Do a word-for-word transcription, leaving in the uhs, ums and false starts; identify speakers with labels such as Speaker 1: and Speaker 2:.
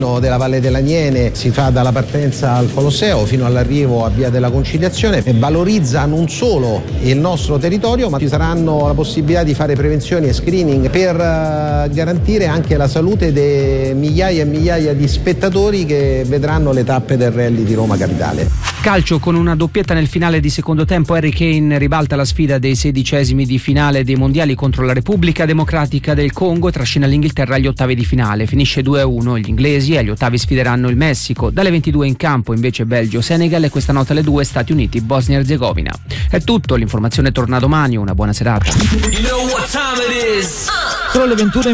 Speaker 1: della Valle dell'Aniene si fa dalla partenza al Colosseo fino all'arrivo a Via della Conciliazione e valorizza non solo il nostro territorio, ma ci saranno la possibilità di fare prevenzioni e screening per uh, garantire anche la salute di migliaia e migliaia di spettatori che vedranno le tappe del rally di Roma Capitale.
Speaker 2: Calcio, con una doppietta nel finale di secondo tempo, Harry Kane ribalta la sfida dei sedicesimi di finale dei mondiali contro la Repubblica Democratica del Congo e trascina l'Inghilterra agli ottavi di finale. Finisce due a uno, gli inglesi agli ottavi sfideranno il Messico. Dalle ventidue in campo invece Belgio-Senegal e questa notte alle due Stati Uniti-Bosnia Erzegovina. È tutto, l'informazione torna domani, una buona serata.
Speaker 3: You know what time it is?
Speaker 4: Sono le ventuno